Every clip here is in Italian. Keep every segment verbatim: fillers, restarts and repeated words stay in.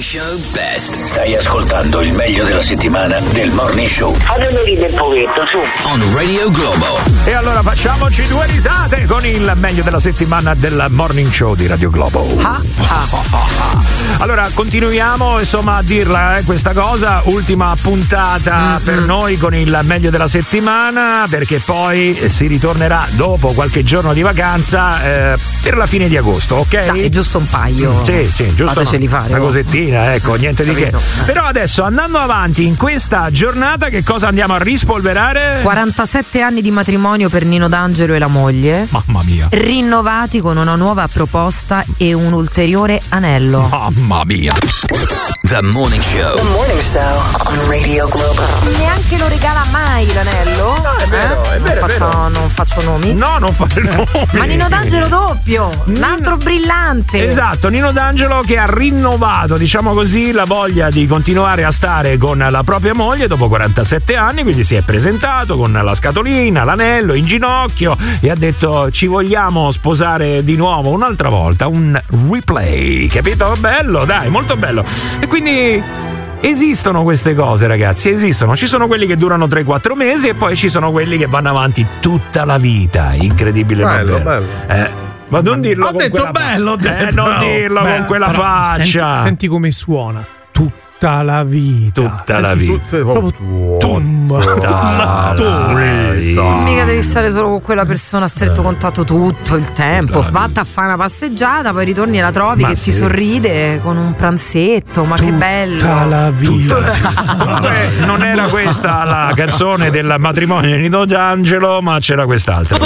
Show Best. Stai ascoltando il meglio della settimana del Morning Show. Fatemi ridere un pochetto, su. On Radio Globo. E allora facciamoci due risate con il meglio della settimana del Morning Show di Radio Globo. Ah, ah. Allora continuiamo insomma a dirla eh, questa cosa, ultima puntata mm-hmm. per noi con il meglio della settimana, perché poi si ritornerà dopo qualche giorno di vacanza eh, per la fine di agosto, ok? Dai, giusto un paio. Sì, sì, giusto. Fateceli fare. Una cosettina, ecco, niente di che. Però adesso andando avanti in questa giornata, che cosa andiamo a rispolverare? quarantasette anni di matrimonio per Nino D'Angelo e la moglie. Mamma mia. Rinnovati con una nuova proposta e un ulteriore anello. Mamma mia. The Morning Show. The Morning Show on Radio Globo. Neanche lo regala mai l'anello? No, è vero, eh? è vero, non, è faccio, vero. non faccio nomi. No, non fare nomi. Ma Nino D'Angelo doppio, un altro brillante. Esatto, Nino D'Angelo che ha rinnovato, diciamo così, la voglia di continuare a stare con la propria moglie dopo quarantasette anni, quindi si è presentato con la scatolina, l'anello in ginocchio e ha detto ci vogliamo sposare di nuovo un'altra volta, un replay, capito? Bello, dai, molto bello. E quindi esistono queste cose, ragazzi, esistono. Ci sono quelli che durano tre quattro mesi e poi ci sono quelli che vanno avanti tutta la vita. Incredibile, bello, ma bello. Eh, ma non dirlo ho con detto quella bello, ho detto eh, non dirlo Beh, con quella però faccia. Senti, senti come suona. Tutta la vita. Tutta la vita. Tutte, Proprio Tutta la vita. Mica devi stare solo con quella persona a stretto contatto tutto il tempo. Vatta a fare una passeggiata, poi ritorni e la trovi Ma che sì. ti sorride con un pranzetto. Ma che bello! Tutta la vita. Comunque non era questa la canzone del matrimonio di Nino D'Angelo, ma c'era quest'altra.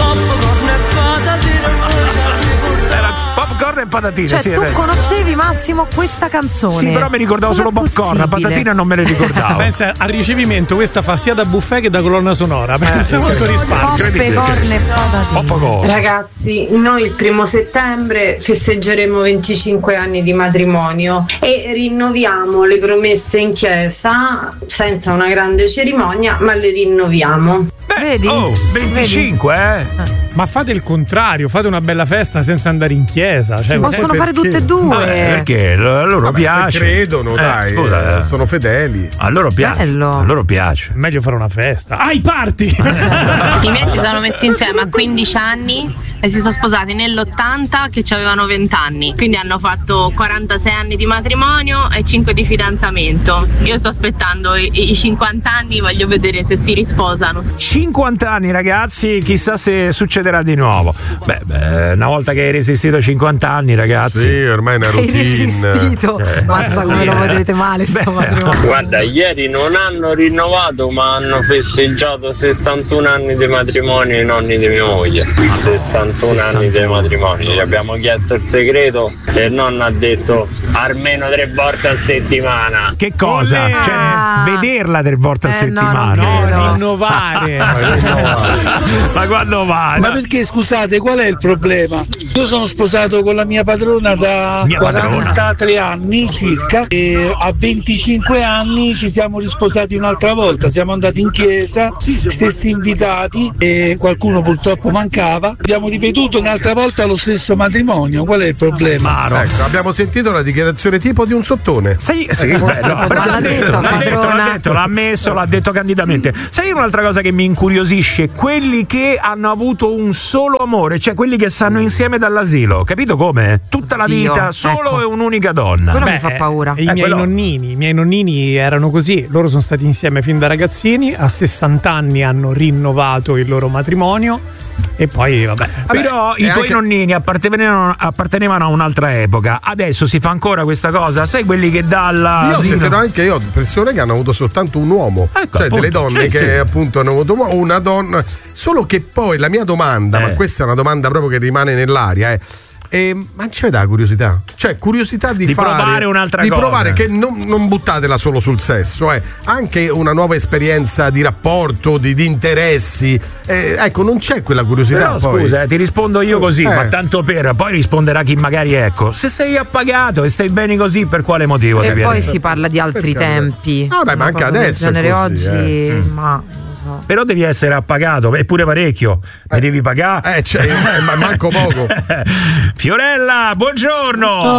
Era popcorn e patatine. Cioè, sì, tu adesso. conoscevi, Massimo, questa canzone? Sì, però mi ricordavo Com'è solo popcorn, possibile? patatine non me le ricordavo. Pensa al ricevimento, questa fa sia da buffet che da colonna sonora. Pensa quanto risparmio. Poppe, corne e patatine. Popcorn. Ragazzi, noi il primo settembre festeggeremo venticinque anni di matrimonio e rinnoviamo le promesse in chiesa senza una grande cerimonia, ma le rinnoviamo. Beh, Vedi? oh, venticinque, eh? Ma fate il contrario, fate una bella festa senza andare in chiesa. Cioè, Possono perché? fare tutte e due. Vabbè, perché a loro Vabbè, piace. se credono, Eh, dai, scusa, eh, sono fedeli. a loro piace. Bello. A loro piace. è meglio fare una festa. Ah, i party! I miei si sono messi insieme a quindici anni e si sono sposati nell'ottanta che avevano venti anni, quindi hanno fatto quarantasei anni di matrimonio e cinque di fidanzamento. Io sto aspettando i, i cinquanta anni, voglio vedere se si risposano. cinquanta anni, ragazzi, chissà se succederà di nuovo. Beh, beh, una volta che hai resistito cinquanta anni, ragazzi. Sì, ormai è una Hai routine. resistito. Eh, Mazza, eh, come sì, lo eh. vedrete male sto Beh, matrimonio. Guarda, ieri non hanno rinnovato, ma hanno festeggiato sessantuno anni di matrimonio i nonni di mia moglie. sessantuno anni di matrimonio. Gli abbiamo chiesto il segreto e il nonno ha detto almeno tre volte a settimana. Che cosa? Olè. Cioè, Ah. vederla tre volte a Eh, no, settimana. non credo. No, rinnovare. Ma quando va? Ma perché, scusate, qual è il problema? Io sono sposato con la mia padrona da Mia padrona. quarantatré anni circa e a venticinque anni ci siamo risposati un'altra volta, siamo andati in chiesa, stessi invitati e qualcuno purtroppo mancava, abbiamo ripetuto un'altra volta lo stesso matrimonio, qual è il problema? Maro. Ecco, abbiamo sentito la dichiarazione tipo di un sottone. Sì, sì, beh, no, però Ma l'ha detto, l'ha detto, l'ha padrona. detto, l'ha ammesso, l'ha detto candidamente. Sai un'altra cosa che mi incuriosisce? Quelli che hanno avuto un solo amore, cioè quelli che stanno insieme dall'asilo, capito come? Tutta la Oddio, vita, solo ecco. e un'unica donna. Quello mi fa paura. I Eh, miei quello- nonnini, i miei nonnini erano così, loro sono stati insieme fin da ragazzini, a sessanta anni hanno rinnovato il loro matrimonio e poi vabbè. Però i e tuoi anche- nonnini appartenevano, appartenevano a un'altra epoca. Adesso si fa ancora questa cosa? Sai quelli che dalla Io ho sentito anche io persone che hanno avuto soltanto un uomo, Ecco, cioè appunto, delle donne sì, che sì. appunto hanno avuto un uomo, una donna. Solo che poi la mia domanda, Eh. ma questa è una domanda proprio che rimane nell'aria, è. Eh, ma c'è da curiosità, cioè curiosità di, Di fare, provare un'altra di cosa. provare che non, non buttatela solo sul sesso, eh. Anche una nuova esperienza di rapporto, di, di interessi, eh, ecco, non c'è quella curiosità. Però poi. scusa, eh, ti rispondo io così, Eh. ma tanto per, poi risponderà chi magari, ecco, se sei appagato e stai bene così, per quale motivo E devi poi essere? si parla di altri Perché? tempi. No, dai, ma Una anche cosa del adesso è genere così, oggi, eh. ma non so. Però devi essere appagato, eppure parecchio, mi devi pagare. Eh, cioè, eh, ma manco poco. Fiorella, buongiorno.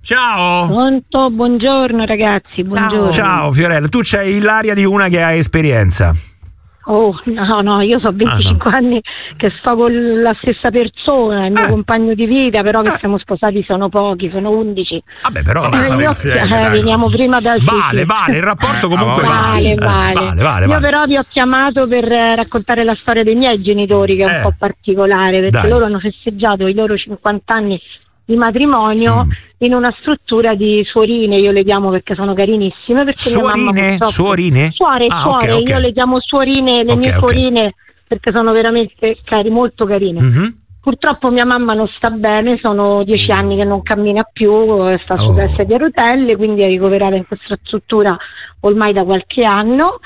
Ciao. Pronto, buongiorno ragazzi, buongiorno. Ciao Fiorella, tu c'hai l'aria di una che ha esperienza. Oh, no, no, io so venticinque ah, no. anni che sto con la stessa persona, il mio eh. compagno di vita, però che eh. siamo sposati sono pochi, sono undici. Vabbè, però eh, io, insieme, eh, veniamo prima dal Vale, vale, il rapporto comunque eh, vale, eh, vale. vale, vale, Io vale. però vi ho chiamato per eh, raccontare la storia dei miei genitori, che è Eh. un po' particolare, perché Dai. loro hanno festeggiato i loro cinquanta anni di matrimonio Mm. in una struttura di suorine, io le chiamo perché sono carinissime, perché mia mamma Suorine? purtroppo- Suorine? Suore, Ah, suore, ok, ok. io le chiamo suorine, le Ok, mie ok. suorine, perché sono veramente cari, molto carine. Mhm. Purtroppo mia mamma non sta bene, sono dieci anni che non cammina più, sta su Oh. sedia a rotelle, quindi è ricoverata in questa struttura ormai da qualche anno,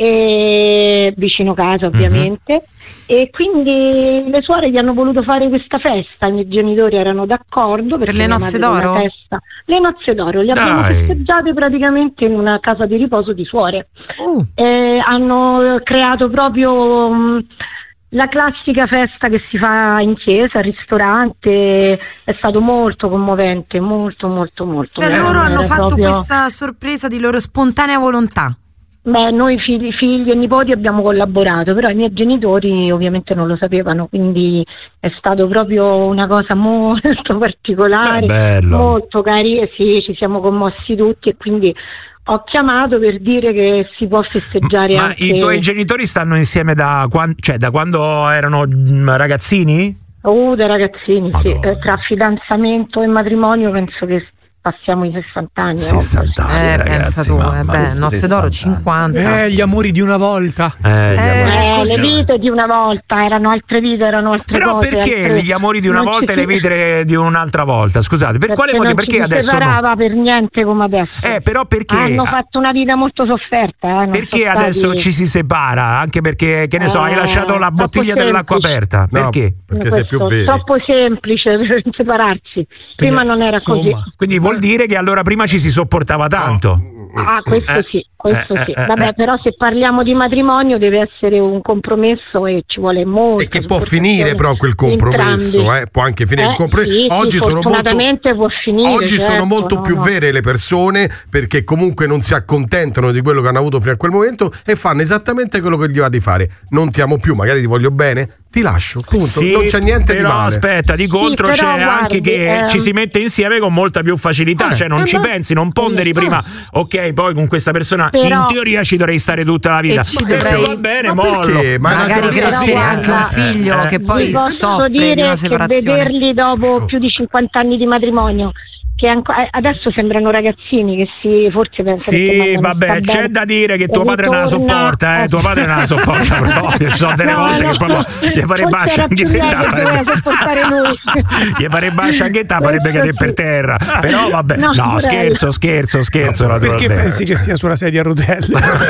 e vicino casa ovviamente, e quindi le suore gli hanno voluto fare questa festa, i miei genitori erano d'accordo perché Per le mia nozze madre d'oro? una festa. Le nozze d'oro le abbiamo Dai. festeggiate praticamente in una casa di riposo di suore. Uh. Eh, hanno creato proprio mh, la classica festa che si fa in chiesa, al ristorante, è stato molto commovente, molto molto molto. Cioè Era- loro hanno era fatto proprio- questa sorpresa di loro spontanea volontà. Beh, noi figli, figli e nipoti abbiamo collaborato, però i miei genitori ovviamente non lo sapevano, quindi è stato proprio una cosa molto particolare, Beh, bello. molto carina, sì, ci siamo commossi tutti, e quindi ho chiamato per dire che si può festeggiare Ma anche... i tuoi genitori stanno insieme da quando, cioè da quando erano mm, ragazzini? Oh, da ragazzini, sì. Madonna. Eh, tra fidanzamento e matrimonio penso che passiamo i sessanta anni. sessanta anni, Eh, ragazzi, pensa tu, mamma eh, mia, beh, nozze d'oro sessanta cinquanta. Eh, gli amori di una volta. Eh, gli Eh, amori. Eh, così. le vite di una volta erano altre vite, erano altre Però cose. perché altre- gli amori di una non ci volta e si- le vite di un'altra volta? Scusate, per quale motivo? non Perché ci si adesso no? separava per niente come adesso. Eh, però perché? Hanno fatto una vita molto sofferta. Eh, non Perché sono adesso stati- ci si separa? Anche perché, che ne so, hai Eh, lasciato la troppo bottiglia dell'acqua semplice. aperta. No, Perché? perché Questo sei più veri. troppo semplice per separarsi. Prima non era così. insomma. Quindi vuol dire che allora prima ci si sopportava tanto. Ah, questo Eh, sì, questo eh, sì. eh, Vabbè, eh. però se parliamo di matrimonio deve essere un compromesso e ci vuole molto. E che può finire però quel compromesso, eh? Può anche finire il compromesso. Sì, Oggi sì, sono molto fortunatamente può finire. Oggi sono certo, molto no, più no. vere le persone, perché comunque non si accontentano di quello che hanno avuto fino a quel momento e fanno esattamente quello che gli va di fare. Non ti amo più, magari ti voglio bene, ti lascio, punto. Sì, non c'è niente però di male. aspetta, di contro Sì, però, c'è guardi, anche che ehm, ci si mette insieme con molta più facilità, Eh, cioè non eh, ci ma- pensi, non ponderi eh, prima, ok, poi con questa persona Però- in teoria ci dovrei stare tutta la vita. E ci Se dovrei- va bene, Ma mollo. perché? Ma è una Magari teoria, crescere sì, anche eh. un figlio eh, che poi Vi posso soffre di dire una che separazione. vederli dopo più di cinquanta anni di matrimonio, che anco- eh, adesso sembrano ragazzini che si forse pensano che Sì, mamma non vabbè, sta c'è bene. da dire che E tuo padre non la ritorna- sopporta, eh, tuo padre non la sopporta proprio, ci sono delle No, volte no. che proprio gli farebbe Forse bascia era più anche lei che doveva farebbe... sopportare lui. gli farebbe bascia anche te, farebbe Questo cadere per sì. terra. Però vabbè, No, no, vorrei. scherzo, scherzo, scherzo. Perché naturalmente. pensi che stia sulla sedia a rotelle?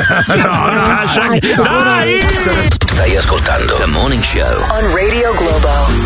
No, no, lascia- Dai, dai! Stai ascoltando The Morning Show. On Radio Globo.